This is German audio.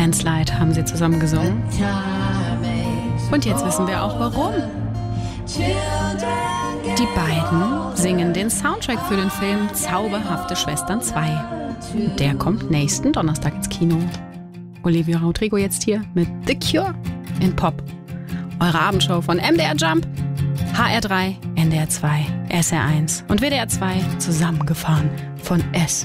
Landslide haben sie zusammen gesungen. Und jetzt wissen wir auch warum. Die beiden singen den Soundtrack für den Film Zauberhafte Schwestern 2. Der kommt nächsten Donnerstag ins Kino. Olivia Rodrigo jetzt hier mit The Cure in Pop. Eure Abendshow von MDR Jump, HR3, NDR 2, SR1 und WDR 2 zusammengefahren von S.